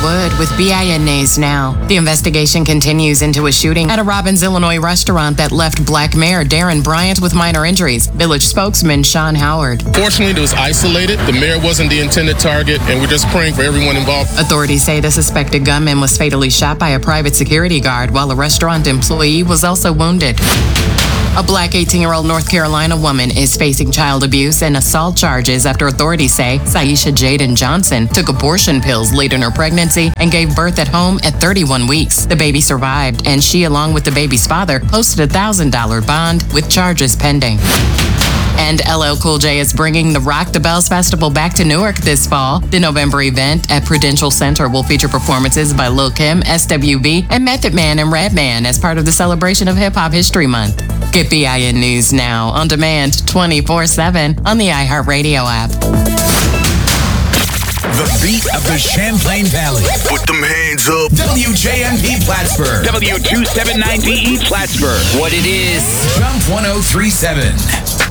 Wood with BIN News Now. The investigation continues into a shooting at a Robbins, Illinois restaurant that left Black Mayor Darren Bryant with minor injuries. Village spokesman Sean Howard. Fortunately, it was isolated. The mayor wasn't the intended target, and we're just praying for everyone involved. Authorities say the suspected gunman was fatally shot by a private security guard, while a restaurant employee was also wounded. A Black 18-year-old North Carolina woman is facing child abuse and assault charges after authorities say Saisha Jaden Johnson took abortion pills late in her pregnancy and gave birth at home at 31 weeks. The baby survived, and she, along with the baby's father, posted a $1,000 bond with charges pending. And LL Cool J is bringing the Rock the Bells Festival back to Newark this fall. The November event at Prudential Center will feature performances by Lil' Kim, SWV, and Method Man and Redman as part of the celebration of Hip Hop History Month. Get BIN News Now on demand 24/7 on the iHeartRadio app. The beat of the Champlain Valley. Put them hands up. WJMP Plattsburgh. W279DE Plattsburgh. What it is. Jump 1037.